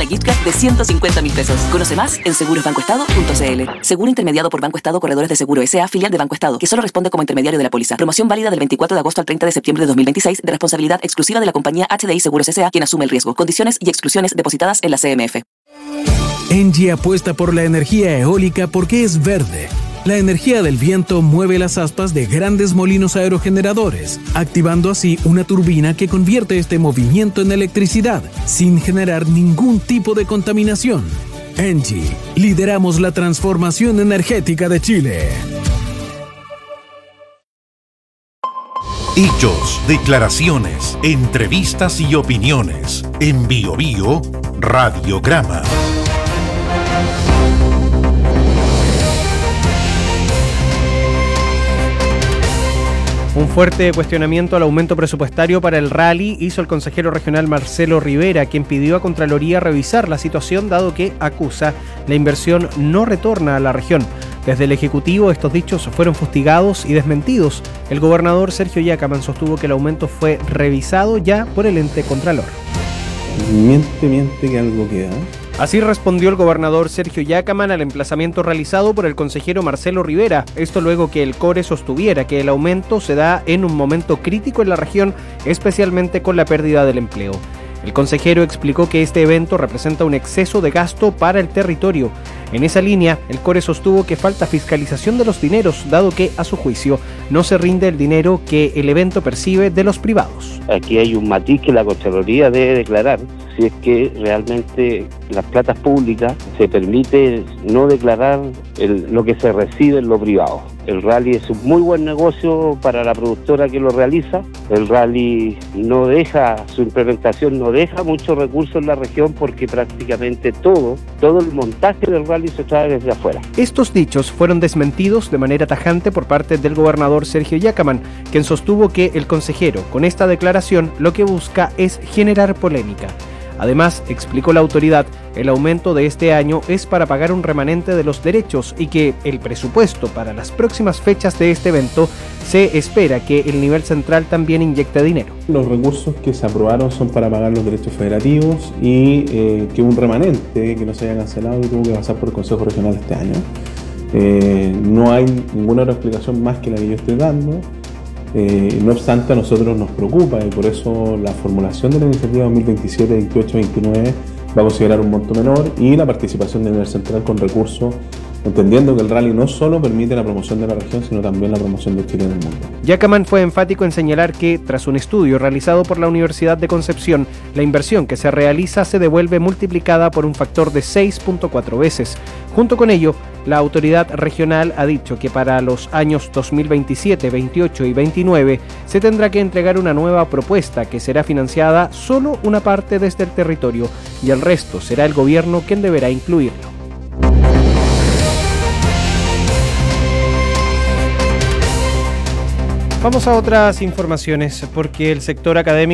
una gift card de 150.000 pesos. Conoce más en segurosbancoestado.cl. Seguro intermediado por Banco Estado Corredores de Seguro S.A., filial de Banco Estado, que solo responde como intermediario de la póliza. Promoción válida del 24 de agosto al 30 de septiembre de 2026, de responsabilidad exclusiva de la compañía HDI Seguros S.A., quien asume el riesgo. Condiciones y exclusiones depositadas en la CMF. ENGIE apuesta por la energía eólica porque es verde. La energía del viento mueve las aspas de grandes molinos aerogeneradores, activando así una turbina que convierte este movimiento en electricidad, sin generar ningún tipo de contaminación. ENGIE, lideramos la transformación energética de Chile. Hechos, declaraciones, entrevistas y opiniones. En BioBio, Radiograma. Un fuerte cuestionamiento al aumento presupuestario para el rally hizo el consejero regional Marcelo Rivera, quien pidió a Contraloría revisar la situación dado que, acusa, la inversión no retorna a la región. Desde el Ejecutivo estos dichos fueron fustigados y desmentidos. El gobernador Sergio Yacaman sostuvo que el aumento fue revisado ya por el ente Contralor. Miente que algo queda. Así respondió el gobernador Sergio Yacaman al emplazamiento realizado por el consejero Marcelo Rivera. Esto luego que el CORE sostuviera que el aumento se da en un momento crítico en la región, especialmente con la pérdida del empleo. El consejero explicó que este evento representa un exceso de gasto para el territorio. En esa línea, el CORE sostuvo que falta fiscalización de los dineros, dado que, a su juicio, no se rinde el dinero que el evento percibe de los privados. Aquí hay un matiz que la Contraloría debe declarar, si es que realmente las platas públicas se permite no declarar lo que se recibe en lo privado. El rally es un muy buen negocio para la productora que lo realiza. El rally su implementación no deja muchos recursos en la región porque prácticamente todo el montaje del rally se trae desde afuera. Estos dichos fueron desmentidos de manera tajante por parte del gobernador Sergio Yacaman, quien sostuvo que el consejero, con esta declaración, lo que busca es generar polémica. Además, explicó la autoridad, el aumento de este año es para pagar un remanente de los derechos y que el presupuesto para las próximas fechas de este evento se espera que el nivel central también inyecte dinero. Los recursos que se aprobaron son para pagar los derechos federativos y que un remanente que no se haya cancelado y tuvo que pasar por el Consejo Regional este año. No hay ninguna otra explicación más que la que yo estoy dando. No obstante, a nosotros nos preocupa y por eso la formulación de la iniciativa 2027, 28, 29 va a considerar un monto menor y la participación del nivel central con recursos, entendiendo que el rally no solo permite la promoción de la región, sino también la promoción de Chile en el mundo. Yacaman fue enfático en señalar que, tras un estudio realizado por la Universidad de Concepción, la inversión que se realiza se devuelve multiplicada por un factor de 6.4 veces. Junto con ello, la autoridad regional ha dicho que para los años 2027, 28 y 29 se tendrá que entregar una nueva propuesta que será financiada solo una parte desde el territorio y el resto será el gobierno quien deberá incluirlo. Vamos a otras informaciones porque el sector académico